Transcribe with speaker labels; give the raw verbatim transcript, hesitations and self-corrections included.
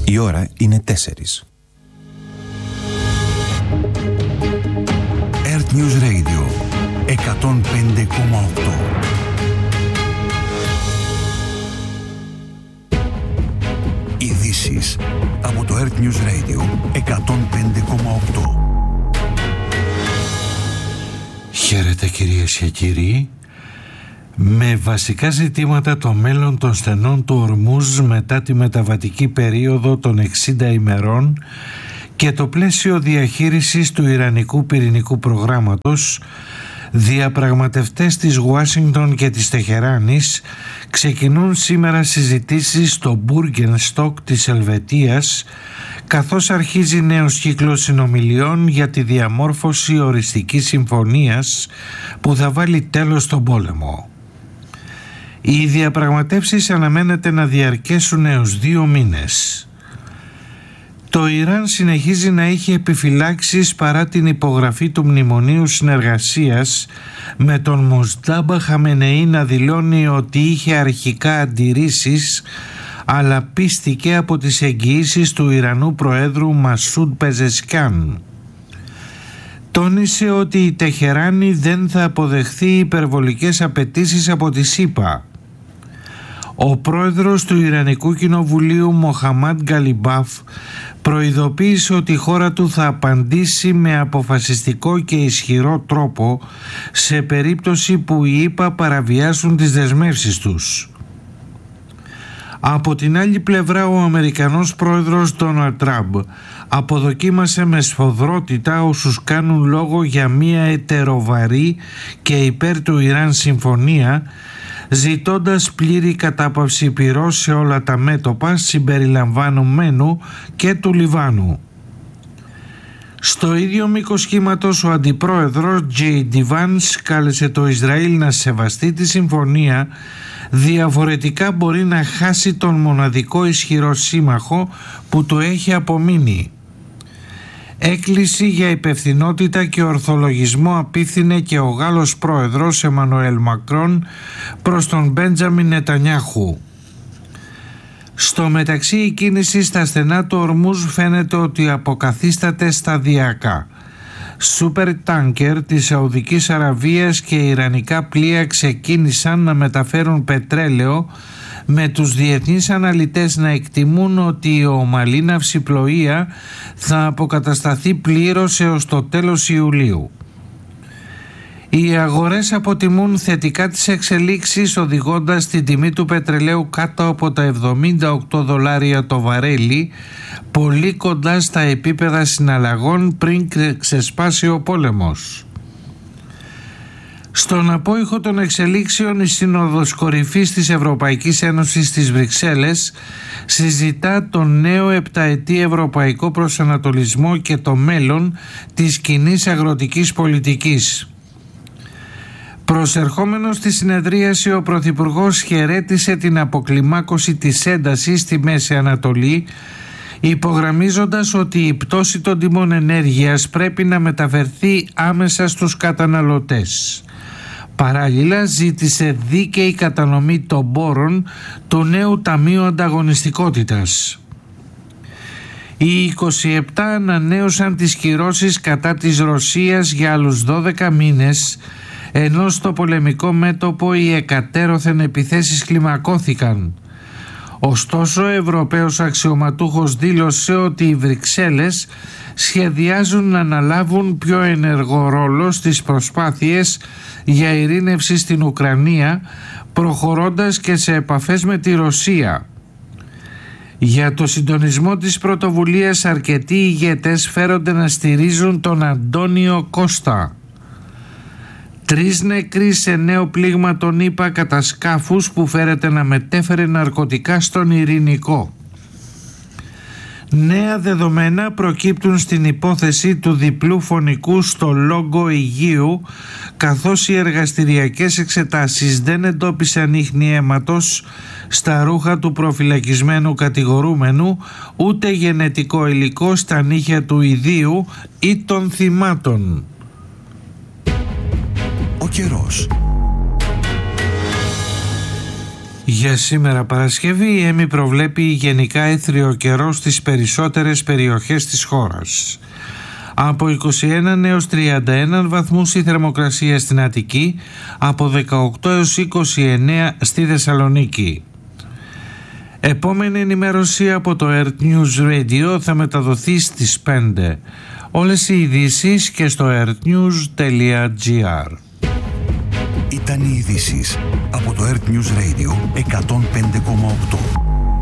Speaker 1: Η ώρα είναι τέσσερις.
Speaker 2: Earth News Radio εκατόν πέντε κόμμα οκτώ. Ειδήσεις από το Earth News Radio εκατόν πέντε κόμμα οκτώ.
Speaker 3: Χαίρετε κυρίες και κύριοι. Με βασικά ζητήματα το μέλλον των στενών του Ορμούζ μετά τη μεταβατική περίοδο των εξήντα ημερών και το πλαίσιο διαχείρισης του Ιρανικού πυρηνικού προγράμματος, διαπραγματευτές της Ουάσιγκτον και της Τεχεράνης ξεκινούν σήμερα συζητήσεις στο Μπούργενστοκ της Ελβετίας, καθώς αρχίζει νέος κύκλος συνομιλιών για τη διαμόρφωση οριστικής συμφωνίας που θα βάλει τέλος στον πόλεμο. Οι διαπραγματεύσεις αναμένεται να διαρκέσουν έως δύο μήνες. Το Ιράν συνεχίζει να έχει επιφυλάξεις παρά την υπογραφή του Μνημονίου Συνεργασίας, με τον Μοζτάμπα Χαμενεή να δηλώνει ότι είχε αρχικά αντιρρήσεις, αλλά πίστηκε από τις εγγυήσεις του Ιρανού Προέδρου Μασούντ Πεζεσκιάν. Τόνισε ότι η Τεχεράνη δεν θα αποδεχθεί υπερβολικές απαιτήσεις από τη ΣΥΠΑ. Ο πρόεδρος του Ιρανικού Κοινοβουλίου Μοχαμάντ Γκαλιμπάφ προειδοποίησε ότι η χώρα του θα απαντήσει με αποφασιστικό και ισχυρό τρόπο σε περίπτωση που οι ΗΠΑ παραβιάσουν τις δεσμεύσεις τους. Από την άλλη πλευρά, ο Αμερικανός πρόεδρος Ντόναλντ Τραμπ αποδοκίμασε με σφοδρότητα όσους κάνουν λόγο για μια ετεροβαρή και υπέρ του Ιράν συμφωνία, ζητώντας πλήρη κατάπαυση πυρός σε όλα τα μέτωπα συμπεριλαμβανομένου και του Λιβάνου. Στο ίδιο μήκος κύματος, ο αντιπρόεδρος Τζέι Ντι Βάνς κάλεσε το Ισραήλ να σεβαστεί τη συμφωνία, διαφορετικά μπορεί να χάσει τον μοναδικό ισχυρό σύμμαχο που του έχει απομείνει. Έκκληση για υπευθυνότητα και ορθολογισμό απίθυνε και ο Γάλλος πρόεδρος Εμμανουέλ Μακρόν προς τον Μπέντζαμιν Νετανιάχου. Στο μεταξύ, η κίνηση στα στενά του Ορμούζ φαίνεται ότι αποκαθίσταται σταδιακά. Σούπερ τάνκερ της Σαουδικής Αραβίας και ιρανικά πλοία ξεκίνησαν να μεταφέρουν πετρέλαιο, με τους διεθνείς αναλυτές να εκτιμούν ότι η ομαλή ναυσιπλοεία θα αποκατασταθεί πλήρως έως το τέλος Ιουλίου. Οι αγορές αποτιμούν θετικά τις εξελίξεις, οδηγώντας την τιμή του πετρελαίου κάτω από τα εβδομήντα οκτώ δολάρια το βαρέλι, πολύ κοντά στα επίπεδα συναλλαγών πριν ξεσπάσει ο πόλεμος. Στον απόϊχο των εξελίξεων, η Σύνοδος Κορυφής της Ευρωπαϊκής Ένωσης στις Βρυξέλλες συζητά τον νέο επταετή ευρωπαϊκό προσανατολισμό και το μέλλον της κοινής αγροτικής πολιτικής. Προσερχόμενος στη συνεδρίαση, ο Πρωθυπουργός χαιρέτησε την αποκλιμάκωση της έντασης στη Μέση Ανατολή, υπογραμμίζοντας ότι η πτώση των τιμών ενέργειας πρέπει να μεταφερθεί άμεσα στους καταναλωτές. Παράλληλα, ζήτησε δίκαιη κατανομή των πόρων του νέου Ταμείου Ανταγωνιστικότητας. Οι είκοσι επτά ανανέωσαν τις κυρώσεις κατά της Ρωσίας για άλλους δώδεκα μήνες, ενώ στο πολεμικό μέτωπο οι εκατέρωθεν επιθέσεις κλιμακώθηκαν. Ωστόσο, ο Ευρωπαίος αξιωματούχος δήλωσε ότι οι Βρυξέλλες σχεδιάζουν να αναλάβουν πιο ενεργό ρόλο στις προσπάθειες για ειρήνευση στην Ουκρανία, προχωρώντας και σε επαφές με τη Ρωσία. Για το συντονισμό της πρωτοβουλίας, αρκετοί ηγέτες φέρονται να στηρίζουν τον Αντώνιο Κώστα. Τρεις νεκροί σε νέο πλήγμα των ΗΠΑ κατά σκάφους που φέρεται να μετέφερε ναρκωτικά στον Ειρηνικό. Νέα δεδομένα προκύπτουν στην υπόθεση του διπλού φωνικού στο Λόγκο Αιγαίου, καθώς οι εργαστηριακές εξετάσεις δεν εντόπισαν ίχνη αίματος στα ρούχα του προφυλακισμένου κατηγορούμενου, ούτε γενετικό υλικό στα νύχια του ιδίου ή των θυμάτων.
Speaker 2: Ο καιρός.
Speaker 3: Για σήμερα Παρασκευή η ΕΜΗ προβλέπει γενικά έθριο καιρό στις περισσότερες περιοχές της χώρας. Από είκοσι ένα έως τριάντα ένα βαθμούς η θερμοκρασία στην Αττική, από δεκαοκτώ έως είκοσι εννέα στη Θεσσαλονίκη. Επόμενη ενημέρωση από το Earth News Radio θα μεταδοθεί στις πέντε. Όλες οι ειδήσεις και στο earthnews τελεία gr.
Speaker 2: Ήταν οι ειδήσεις από το Earth News Radio εκατόν πέντε κόμμα οκτώ.